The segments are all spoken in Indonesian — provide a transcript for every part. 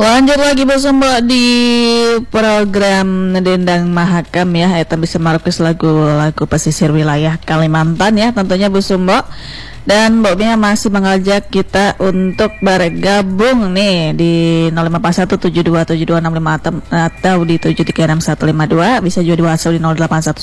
Lanjut lagi bersama Mbak di program Dendang Mahakam ya. Eta bisa merequest lagu-lagu pesisir wilayah Kalimantan ya tentunya Bu Sumbo. Dan Mbak Mia masih mengajak kita untuk bergabung nih di 0541727265 atau di 7366152. Bisa juga di WhatsApp di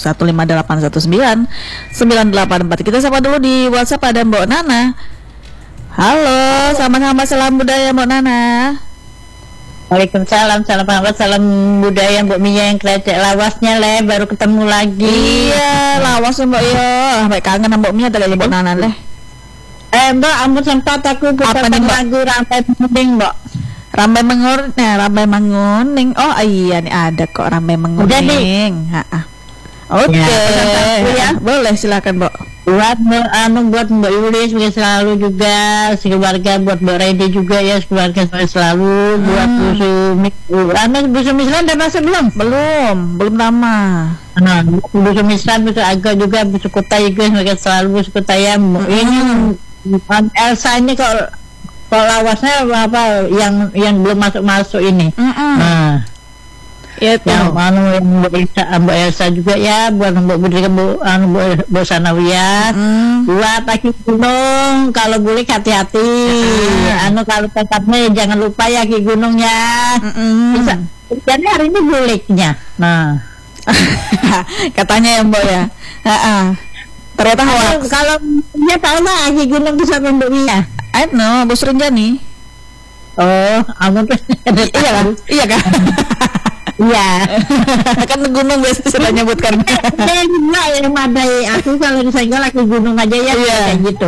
0811581994. Kita sapa dulu di WhatsApp ada Mbak Nana. Halo, sama-sama salam budaya Mbak Nana. Waalaikumsalam, salam budaya Mbak Mia yang kelecek lawasnya baru ketemu lagi. Iya, lawas Mbak yo. Mbak kangen Mbak Mia tadi Mbak Nana leh. Mbak, ampun sempat aku putar lagu Rambai Menguning, Mbak. Rambai Menguning, Rambai Menguning. Oh iya nih ada kok Rambai Menguning. Oke. Ya. Boleh silakan, Mbak. Buat Mbak Yuli sebagai selalu juga, sekeluarga buat Mbak Redi juga ya, sekeluarga selalu buat Bu Sumisran udah masuk belum? Belum lama. Nah, Bu Sumisran, Bu Aga juga, Bu Sukuta juga sebagai selalu, Bu Sukuta ya. Ini Elsa ini kok lawasnya apa yang belum masuk ini. Nah, itu yang Mbak Elsa juga ya, buat Mbak Budri, Bu Sanawiyah, buat Aki Gunung kalau boleh hati-hati, kalau tetapnya jangan lupa ya Ki Gunung ya. Jadi hari ini bolehnya. Nah, katanya ya Mbak ya. Ternyata hoax. Kalau dia tahu lah Aki Gunung itu sama Mbak Mia. No, Bos Renjani. Oh, ampun. Iya kan? Iya kan? Iya. Kan gunung biasa sudah nyebutkan. Saya juga yang madai. Aku kalau disenggol Aki Gunung aja ya. Kayak gitu.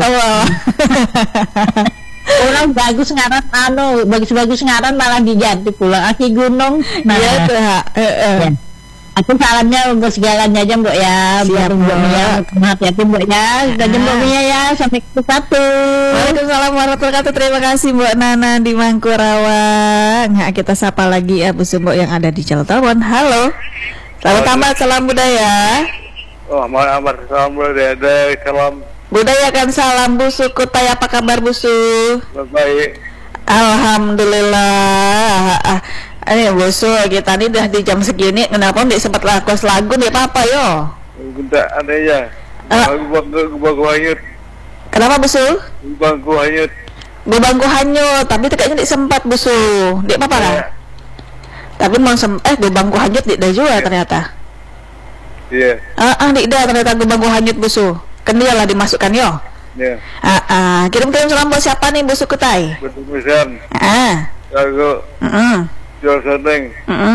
Orang bagus ngaran bagus ngaran malah diganti pula Aki Gunung. Nah, iya tuh. Aku salamnya untuk segalanya aja Mbak ya. Biar Mbak Mia hati-hati Mbak ya. Dan Mbak Mia ya sampai ke satu. Waalaikumsalam warahmatullahi wabarakatuh. Terima kasih Mbak Nana di Mangkurawang. Kita sapa lagi ya Bu Sumbo yang ada di Cilegon. Halo. Selamat tamat, salam budaya. Salam budaya. Salam budaya kan salam Bu Sukutai, apa kabar Bu Su? Baik. Alhamdulillah. Ini Bu Su, kita nih udah di jam segini. Kenapa nggak sempat lakukan lagu nih apa yo? Bunda ada ya. Bangku hanyut. Kenapa Bu Su? Bangku hanyut. Bangku hanyut, tapi kayaknya nggak sempat Bu Su. Nggak apa-apa lah. Tapi mau bangku hanyut nggak juga ternyata. Iya. Nggak ada ternyata bangku hanyut Bu Su. Kan dia lah dimasukkan yo. Iya. Kirim salam buat siapa nih Bu Sukutai? Betul misan. Lagu. Jual Soteng.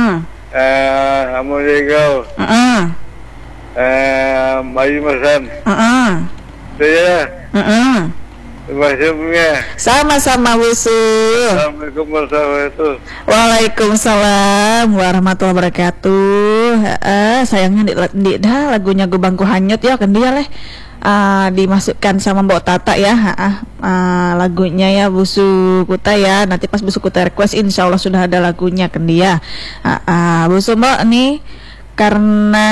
Amunegau. Mayu Masan. Saya. Terima kasih. Sama-sama Bu Su. Assalamualaikum warahmatullahi wabarakatuh. Waalaikumsalam warahmatullahi wabarakatuh. Sayangnya dah lagunya gue bangku hanyut ya kan dia leh. Dimasukkan sama Mbak Tata ya. Lagunya ya Bu Sukuta ya. Nanti pas Bu Sukuta request insya Allah sudah ada lagunya kan dia. Bu Mbak nih karena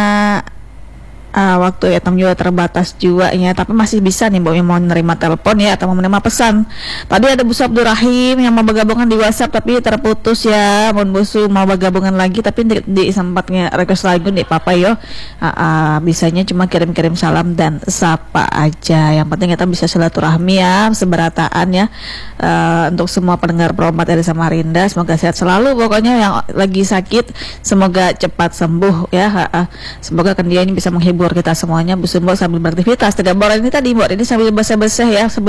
waktu ya juga terbatas juga ya, tapi masih bisa nih Mbak mau menerima telepon ya atau mau menerima pesan. Tadi ada Bu Abdurrahim yang mau bergabungan di WhatsApp tapi terputus ya. Mohon Bu mau bergabungan lagi tapi di sempatnya request lagu nih Papa yo. Bisanya cuma kirim-kirim salam dan sapa aja. Yang penting kita bisa silaturahmi ya, seberataan ya. Untuk semua pendengar Promat dari Samarinda, semoga sehat selalu. Pokoknya yang lagi sakit semoga cepat sembuh ya. Semoga kan dia ini bisa menghibur kita semuanya Bu Sumbo sambil beraktivitas. Tidak boran ini tadi Mbak ini sambil basah-basah ya.